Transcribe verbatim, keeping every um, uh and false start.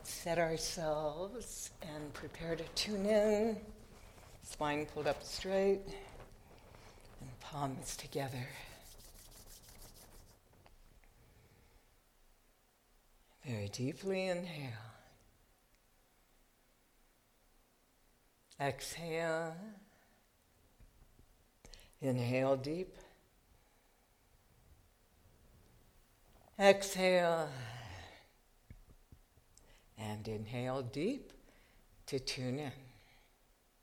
set ourselves and prepare to tune in. Spine pulled up straight and palms together. Very deeply inhale. Exhale. Inhale deep. Exhale. And inhale deep to tune in.